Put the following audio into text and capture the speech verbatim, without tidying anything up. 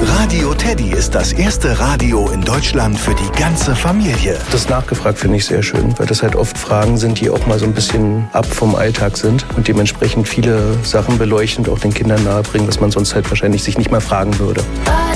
Radio Teddy ist das erste Radio in Deutschland für die ganze Familie. Das nachgefragt finde ich sehr schön, weil das halt oft Fragen sind, die auch mal so ein bisschen ab vom Alltag sind und dementsprechend viele Sachen beleuchten und auch den Kindern nahebringen, was man sonst halt wahrscheinlich sich nicht mal fragen würde.